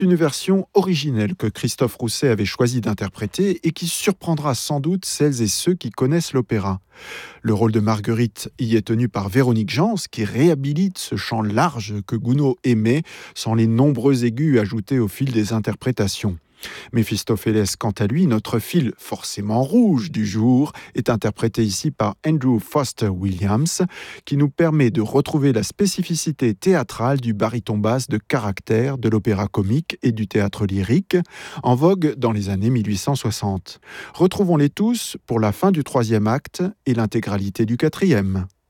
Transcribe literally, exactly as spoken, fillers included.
Une version originelle que Christophe Rousset avait choisi d'interpréter et qui surprendra sans doute celles et ceux qui connaissent l'opéra. Le rôle de Marguerite y est tenu par Véronique Jans, qui réhabilite ce chant large que Gounod aimait, sans les nombreux aigus ajoutés au fil des interprétations. Méphistophélès, quant à lui, notre fil forcément rouge du jour, est interprété ici par Andrew Foster Williams, qui nous permet de retrouver la spécificité théâtrale du baryton basse de caractère de l'opéra comique et du théâtre lyrique, en vogue dans les années mille huit cent soixante. Retrouvons-les tous pour la fin du troisième acte et l'intégralité du quatrième.